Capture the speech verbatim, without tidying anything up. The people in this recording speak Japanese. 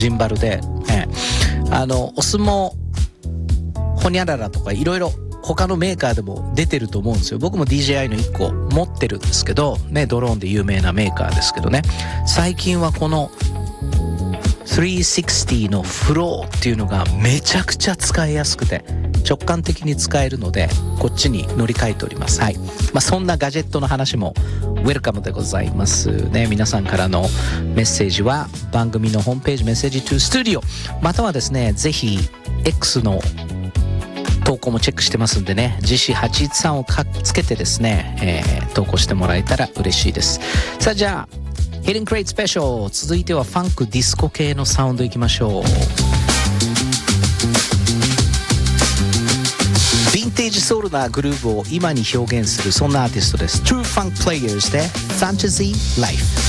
ジンバルで、えー、あのお相撲ホニャララとかいろいろ他のメーカーでも出てると思うんですよ。僕も ディージェーアイ のいっこ持ってるんですけどね、ドローンで有名なメーカーですけどね、最近はこのさんびゃくろくじゅうのフローっていうのがめちゃくちゃ使いやすくて直感的に使えるのでこっちに乗り換えております。はい、まあ、そんなガジェットの話もウェルカムでございますね。皆さんからのメッセージは番組のホームページメッセージトゥスタジオまたはですね、ぜひ X の投稿もチェックしてますんでね、ジーシーはちいちさんをかつけてですね、えー、投稿してもらえたら嬉しいです。さあじゃあHidden Crate Special 続いてはファンクディスコ系のサウンドいきましょう。ヴィンテージソウルなグルーヴを今に表現するそんなアーティストです。True Funk Players で Fantasy Life。